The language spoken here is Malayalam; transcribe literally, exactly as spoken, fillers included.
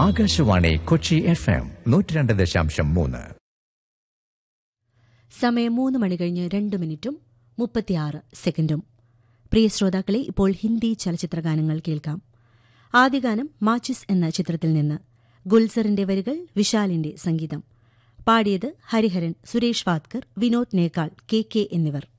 ആകാശവാണി കൊച്ചി എഫ് എം നൂറ്റി രണ്ട് ദശാംശം മൂന്ന്. സമയം മൂന്ന് മണി കഴിഞ്ഞ് രണ്ട് മിനിറ്റും മുപ്പത്തിയാറ് സെക്കൻഡും. പ്രിയ ശ്രോതാക്കളെ, ഇപ്പോൾ ഹിന്ദി ചലച്ചിത്രഗാനങ്ങൾ കേൾക്കാം. ആദ്യ ഗാനം മാച്ചിസ് എന്ന ചിത്രത്തിൽ നിന്ന്. ഗുൽസറിന്റെ വരികൾ, വിശാലിന്റെ സംഗീതം. പാടിയത് ഹരിഹരൻ, സുരേഷ് വാദ്കർ, വിനോദ് നേക്കാൾ, കെ കെ എന്നിവർ.